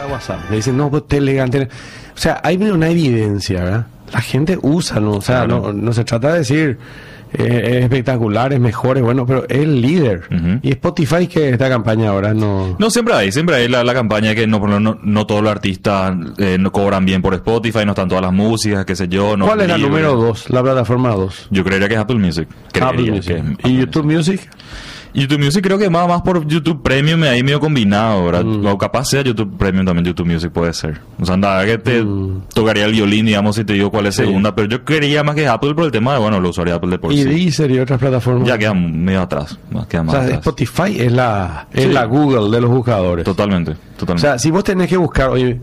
WhatsApp. Le dicen, no, pues Telegram. O sea, hay una evidencia, ¿verdad? La gente usa, ¿no? O sea, Claro. no se trata de decir es espectacular, es mejor, es bueno, pero es el líder. Ujú. Y Spotify, que esta campaña ahora no... No, siempre hay la campaña que no todos los artistas no cobran bien por Spotify, no están todas las músicas, qué sé yo. No ¿Cuál es la libre. número 2, la plataforma 2? Yo creería que es Apple Music. Apple Creería Music. que es ¿Y Apple YouTube Music? YouTube Music creo que más por YouTube Premium ahí medio combinado, ¿verdad? O capaz sea YouTube Premium también, YouTube Music puede ser. O sea, anda, que te tocaría el violín, digamos, si te digo cuál es Sí. segunda, pero yo creería más que Apple por el tema de, bueno, los usuarios de Apple de por Y sí. Deezer y otras plataformas. Ya quedan medio atrás, quedan O más sea, atrás. Spotify es la Sí. Google de los buscadores. Totalmente. O sea, si vos tenés que buscar oye,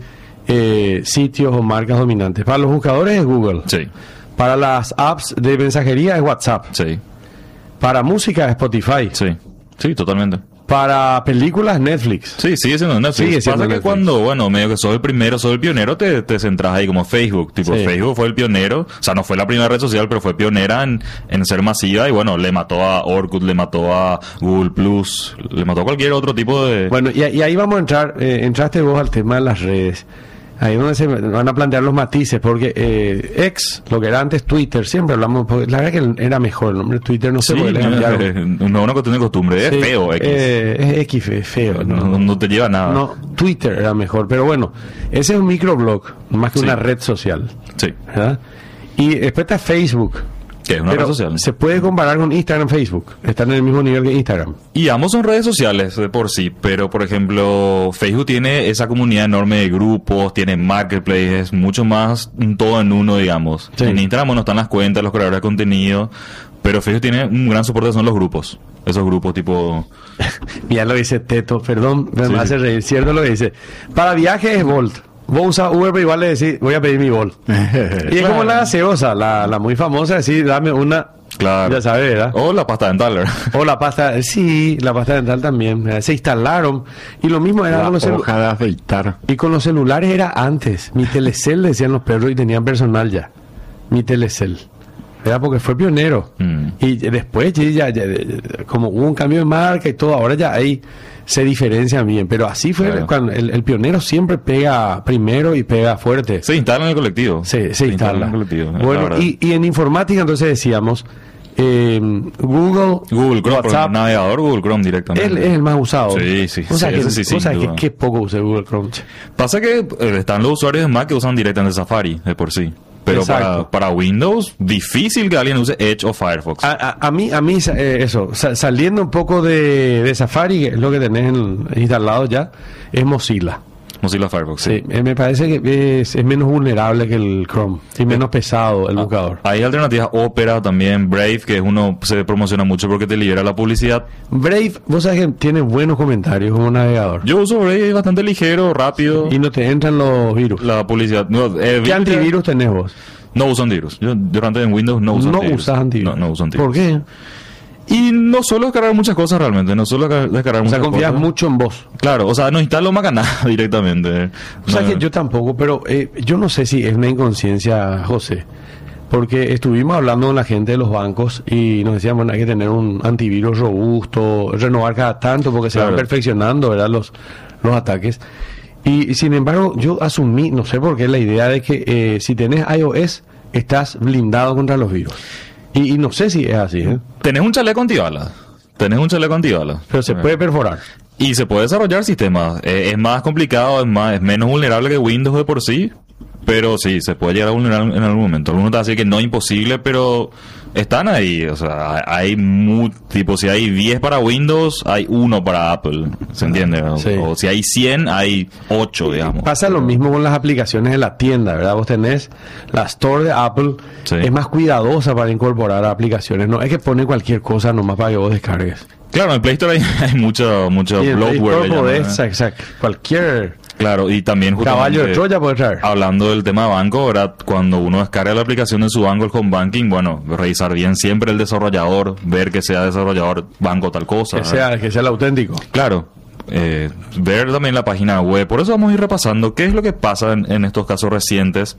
sitios o marcas dominantes, para los buscadores es Google. Sí, Para las apps de mensajería es WhatsApp. sí, Para música es Spotify. sí, totalmente. Para películas Netflix. Sí, sigue siendo Netflix. Sigue siendo Pasa que Netflix. cuando, bueno, medio que sos el primero, sos el pionero, te centras ahí como Facebook. Tipo, Sí. Facebook fue el pionero. O sea, no fue la primera red social, pero fue pionera en ser masiva. Y bueno, le mató a Orkut, le mató a Google Plus, le mató a cualquier otro tipo de... Bueno, y ahí vamos a entrar. Entraste vos al tema de las redes. Ahí es donde se van a plantear los matices, porque X, lo que era antes Twitter, siempre hablamos, porque la verdad que era mejor el nombre Twitter, no sé Sí, por qué le cambiaron. no es una cuestión de costumbre, es Sí, feo X. es X, es feo. No te lleva a nada. No, Twitter era mejor, pero bueno, ese es un microblog, más que Sí. una red social, Sí, ¿verdad? Y después está Facebook. que es una Pero red social. se puede comparar con Instagram, Facebook. Están en el mismo nivel que Instagram. Y ambos son redes sociales de por sí, pero por ejemplo Facebook tiene esa comunidad enorme de grupos, tiene marketplace, es mucho más un todo en uno, digamos. Sí. En Instagram no están las cuentas, los creadores de contenido, pero Facebook tiene un gran soporte, son los grupos. Esos grupos tipo... Ya lo dice Teto, perdón, me Sí, hace sí. reír, cierto lo que dice. Para viajes es Bolt. Vos usas Uber, pero igual le decís, voy a pedir mi Bolt. Y es como la gaseosa, la muy famosa, decir, dame una, Claro. ya sabes, ¿verdad? O la pasta dental, ¿verdad? O la pasta, sí, la pasta dental también. Se instalaron. Y lo mismo era La con los hoja de afeitar. Y con los celulares era antes. Mi Telecel, decían los perros, y tenían personal ya. Mi Telecel. Era porque fue pionero. Y después ya, como hubo un cambio de marca y todo, ahora ya ahí se diferencian bien. Pero así fue Claro. cuando el pionero siempre pega primero y pega fuerte. Se instala en el colectivo. Se instala instala. en el colectivo. es la Bueno, verdad. y en informática entonces decíamos, Google Google Chrome, por WhatsApp, el navegador Google Chrome directamente. es el más usado. Sí, sí, O sea sí, que, ese sí, sin o sea que duda. qué poco usé Google Chrome. che. Pasa que están los usuarios de Mac que usan directamente Safari, de por sí. Pero Exacto. para Windows, difícil que alguien use Edge o Firefox. A mí eso, saliendo un poco de Safari, que es lo que tenés instalado ya, es Mozilla. Mozilla Firefox, Sí, me parece que es menos vulnerable que el Chrome y menos pesado el buscador. Hay alternativas, Opera también, Brave, que uno se promociona mucho porque te libera la publicidad. Brave, vos sabés que tiene buenos comentarios como navegador Yo uso Brave, es bastante ligero, rápido. y no te entran los virus. La publicidad. No, ¿Qué antivirus tenés vos? No uso antivirus. Yo antes en Windows no uso No antivirus. usas antivirus. No uso antivirus. ¿Por qué? Y no suelo descargar muchas cosas realmente. No suelo descargar O muchas sea, confías cosas. mucho en vos. Claro, o sea, no instalo Macanada directamente. O sea No. que yo tampoco, pero yo no sé si es una inconsciencia, José, porque estuvimos hablando con la gente de los bancos y nos decían, bueno, hay que tener un antivirus robusto, renovar cada tanto porque se van Claro. perfeccionando, ¿verdad? Los ataques. Y sin embargo, yo asumí, no sé por qué, la idea de que si tenés iOS, estás blindado contra los virus. Y no sé si es así, ¿eh? Tenés un chaleco antibalas. Pero se puede perforar. Y se puede desarrollar sistemas. Es más complicado, es menos vulnerable que Windows de por sí. Pero sí, se puede llegar a vulnerar en algún momento. Algunos te van a decir que no es imposible, pero están ahí. O sea, hay tipo, si hay 10 para Windows, hay 1 para Apple. ¿Se entiende? Sí. O si hay 100, hay 8, digamos. Pasa lo mismo con las aplicaciones de la tienda, ¿verdad? Vos tenés la Store de Apple, Sí. es más cuidadosa para incorporar aplicaciones. No es que pone cualquier cosa nomás para que vos descargues. Claro, en el Play Store hay mucho Y en Play bloatware. Store le podés, llaman, ¿eh? exacto, cualquier Claro, y también caballo de justamente, Troya puede traer. hablando del tema de banco, ¿verdad? Cuando uno descarga la aplicación de su banco, el home banking, bueno, revisar bien siempre el desarrollador, ver que sea desarrollador banco tal cosa. ¿verdad? Que sea el auténtico. Claro, ver también la página web. Por eso vamos a ir repasando qué es lo que pasa en estos casos recientes